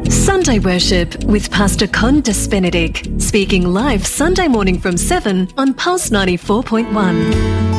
Sunday Worship with Pastor Condas Benedict, speaking live Sunday morning from 7 on Pulse 94.1.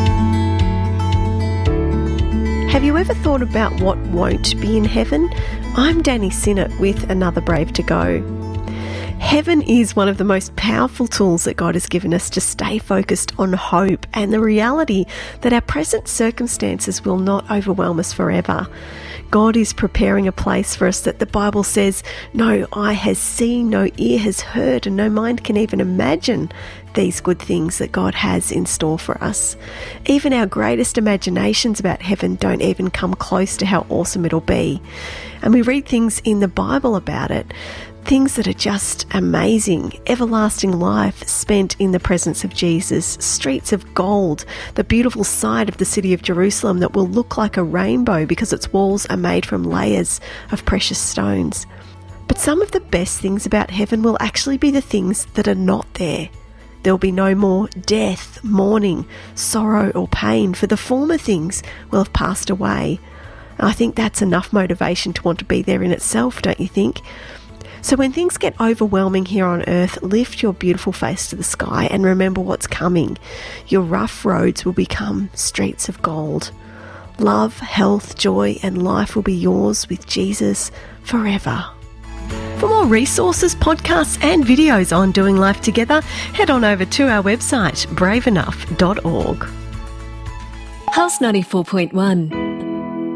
Have you ever thought about what won't be in heaven? I'm Danny Sinnott with Another Brave to Go. Heaven is one of the most powerful tools that God has given us to stay focused on hope and the reality that our present circumstances will not overwhelm us forever. God is preparing a place for us that the Bible says no eye has seen, no ear has heard, and no mind can even imagine these good things that God has in store for us. Even our greatest imaginations about heaven don't even come close to how awesome it'll be. And we read things in the Bible about it, things that are just amazing. Everlasting life spent in the presence of Jesus, streets of gold, the beautiful side of the city of Jerusalem that will look like a rainbow because its walls are made from layers of precious stones. But some of the best things about heaven will actually be the things that are not there. There will be no more death, mourning, sorrow or pain, for the former things will have passed away. And I think that's enough motivation to want to be there in itself, don't you think? So when things get overwhelming here on earth, lift your beautiful face to the sky and remember what's coming. Your rough roads will become streets of gold. Love, health, joy and life will be yours with Jesus forever. For more resources, podcasts and videos on doing life together, head on over to our website, braveenough.org. Pulse 94.1.